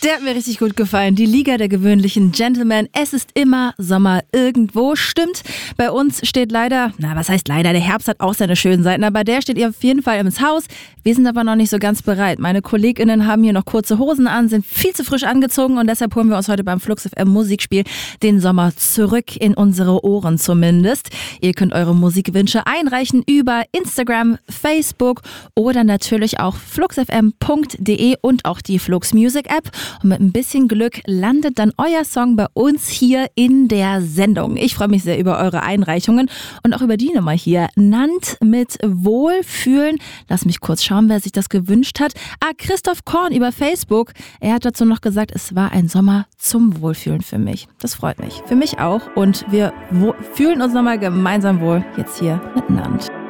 Der hat mir richtig gut gefallen. Die Liga der gewöhnlichen Gentlemen. Es ist immer Sommer irgendwo. Stimmt, bei uns steht leider, was heißt leider, der Herbst hat auch seine schönen Seiten, aber der steht auf jeden Fall ins Haus. Wir sind aber noch nicht so ganz bereit. Meine KollegInnen haben hier noch kurze Hosen an, sind viel zu frisch angezogen und deshalb holen wir uns heute beim Flux FM Musikspiel den Sommer zurück in unsere Ohren zumindest. Ihr könnt eure Musikwünsche einreichen über Instagram, Facebook oder natürlich auch fluxfm.de und auch die Flux Music App. Und mit ein bisschen Glück landet dann euer Song bei uns hier in der Sendung. Ich freue mich sehr über eure Einreichungen und auch über die Nummer hier. Nannt mit Wohlfühlen. Lass mich kurz schauen, wer sich das gewünscht hat. Christoph Korn über Facebook. Er hat dazu noch gesagt, es war ein Sommer zum Wohlfühlen für mich. Das freut mich. Für mich auch. Und wir fühlen uns nochmal gemeinsam wohl jetzt hier mit Nannt.